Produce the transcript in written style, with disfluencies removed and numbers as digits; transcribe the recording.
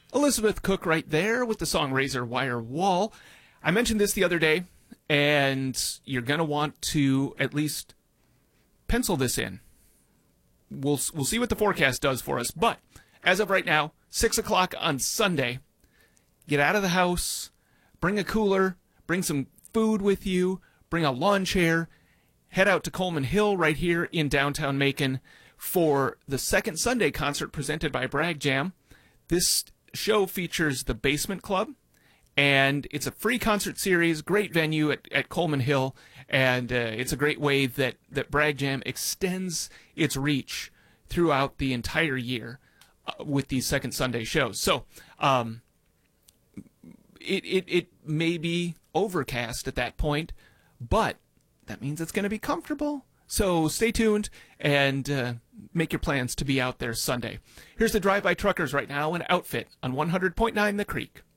Elizabeth Cook right there with the song Razor Wire Wall. I mentioned this the other day, and you're going to want to at least pencil this in. We'll see what the forecast does for us. But as of right now, 6 o'clock on Sunday, get out of the house, bring a cooler, bring some food with you, bring a lawn chair, head out to Coleman Hill right here in downtown Macon for the Second Sunday concert presented by Bragg Jam. This show features the Basement Club, and it's a free concert series, great venue at Coleman Hill, and it's a great way that Bragg Jam extends its reach throughout the entire year with these Second Sunday shows. So it may be overcast at that point, but that means it's going to be comfortable. So stay tuned and make your plans to be out there Sunday. Here's the Drive-By Truckers right now, an Outfit on 100.9 The Creek.